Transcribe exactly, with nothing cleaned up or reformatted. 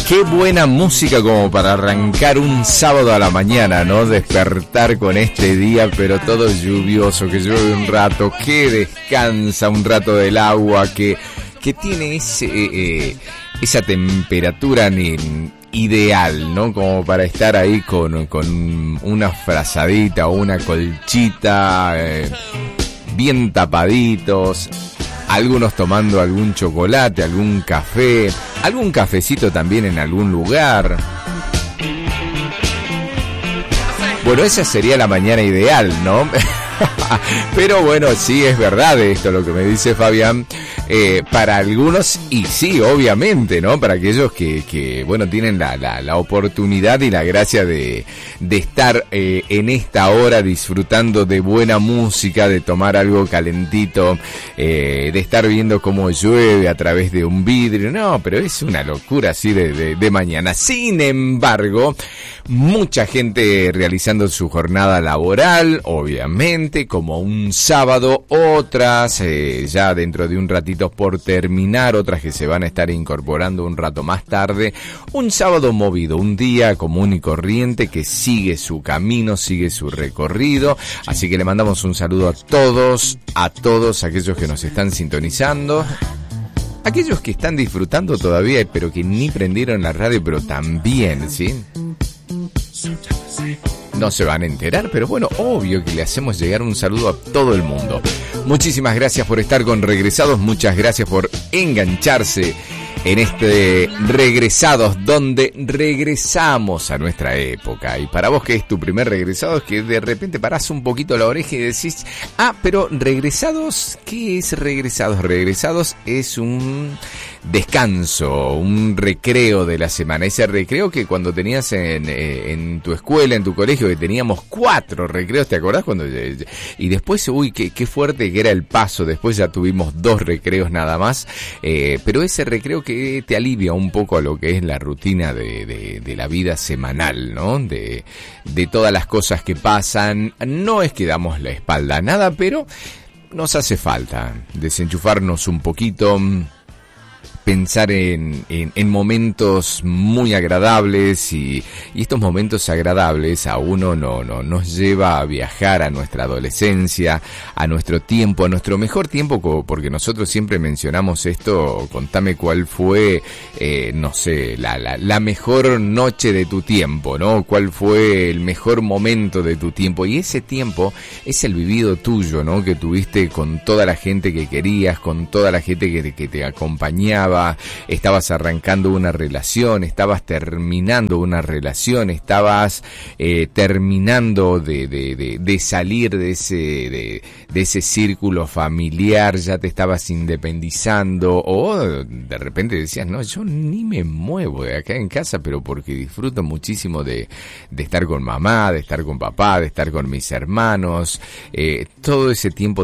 Qué buena música como para arrancar un sábado a la mañana, ¿no? Despertar con este día, pero todo lluvioso, que llueve un rato, que descansa un rato del agua, que, que tiene ese, eh, esa temperatura ni, ideal, ¿no? Como para estar ahí con, con una frazadita o una colchita, eh, bien tapaditos. Algunos tomando algún chocolate, algún café, algún cafecito también en algún lugar. Bueno, esa sería la mañana ideal, ¿no? Pero bueno, sí es verdad esto lo que me dice Fabián. Eh, para algunos, y sí, obviamente, ¿no? Para aquellos que, que bueno, tienen la, la, la oportunidad y la gracia de, de estar eh, en esta hora disfrutando de buena música, de tomar algo calentito, eh, de estar viendo cómo llueve a través de un vidrio. No, pero es una locura así de, de, de mañana. Sin embargo, mucha gente realizando su jornada laboral, obviamente, como un sábado, otras eh, ya dentro de un ratito por terminar, otras que se van a estar incorporando un rato más tarde. Un sábado movido, un día común y corriente que sigue su camino, sigue su recorrido. Así que le mandamos un saludo a todos, a todos aquellos que nos están sintonizando. Aquellos que están disfrutando todavía, pero que ni prendieron la radio, pero también, ¿sí? No se van a enterar, pero bueno, obvio que le hacemos llegar un saludo a todo el mundo. Muchísimas gracias por estar con Regresados, muchas gracias por engancharse en este Regresados, donde regresamos a nuestra época. Y para vos que es tu primer regresado, es que de repente parás un poquito la oreja y decís, ah, pero Regresados, ¿qué es Regresados? Regresados es un descanso, un recreo de la semana. Ese recreo que cuando tenías en, en tu escuela, en tu colegio, que teníamos cuatro recreos, ¿te acordás? Cuando y después, uy, qué, qué fuerte que era el paso. Después ya tuvimos dos recreos nada más. Eh, pero ese recreo que te alivia un poco a lo que es la rutina de, de, de la vida semanal, ¿no? De, de todas las cosas que pasan. No es que damos la espalda a nada, pero nos hace falta desenchufarnos un poquito, pensar en, en, en momentos muy agradables y, y estos momentos agradables a uno no, no nos lleva a viajar a nuestra adolescencia, a nuestro tiempo, a nuestro mejor tiempo, porque nosotros siempre mencionamos esto. Contame cuál fue, eh, no sé, la, la, la mejor noche de tu tiempo, ¿no? Cuál fue el mejor momento de tu tiempo, y ese tiempo es el vivido tuyo, ¿no? Que tuviste con toda la gente que querías, con toda la gente que te, que te acompañaba. Estabas arrancando una relación, estabas terminando una relación, estabas eh, terminando de, de, de, de salir de ese, de, de ese círculo familiar, ya te estabas independizando, o de repente decías, no, yo ni me muevo de acá en casa, pero porque disfruto muchísimo de, de estar con mamá, de estar con papá, de estar con mis hermanos. Eh, todo ese tiempo